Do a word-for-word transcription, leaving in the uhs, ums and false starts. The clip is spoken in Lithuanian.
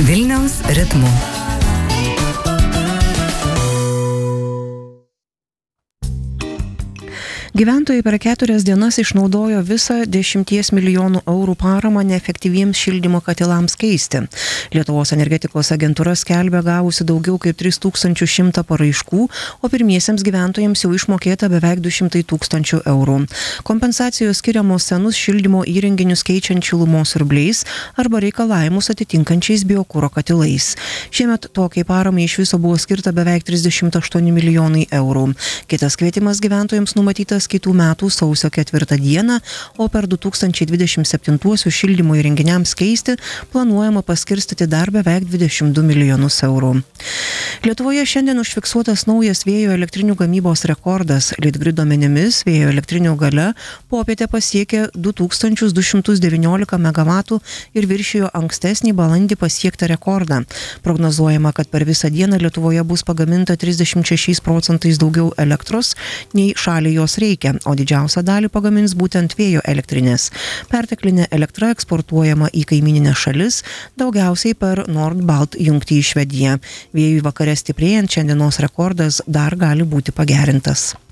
Vilniaus ritmu. Gyventojai per keturias dienas išnaudojo visą dešimties milijonų eurų paramą neefektyviems šildymo katilams keisti. Lietuvos energetikos agentūra skelbia gavusi daugiau kaip tris tūkstančius šimtą paraiškų, o pirmiesiems gyventojams jau išmokėta beveik du šimtai tūkstančių eurų. Kompensacijos skiriamos senus šildymo įrenginius keičiant šilumos siurbliais arba reikalavimus atitinkančiais biokuro katilais. Šiemet tokiai paramai iš viso buvo skirta beveik trisdešimt aštuoni milijonai eurų. Kitas kvietimas gyventojams numatytas kitų metų sausio ketvirtą dieną, o per du tūkstančiai dvidešimt septintuosius šildymo įrenginiams keisti planuojama paskirstyti dar beveik dvidešimt du milijonus eurų. Lietuvoje šiandien užfiksuotas naujas vėjo elektrinių gamybos rekordas. Litgrid duomenimis vėjo elektrinių galia popietę pasiekė du tūkstančius du šimtus devyniolika megavatų ir viršijo ankstesnį balandį pasiektą rekordą. Prognozuojama, kad per visą dieną Lietuvoje bus pagaminta trisdešimt šešiais procentais daugiau elektros, nei šaliai jos reikia, o didžiausią dalį pagamins būtent vėjo elektrinės. Perteklinė elektra eksportuojama į kaimynines šalis, daugiausiai per Nord-Balt jungtį į Švediją. Vėjui vakare stiprėjant šiandienos rekordas dar gali būti pagerintas.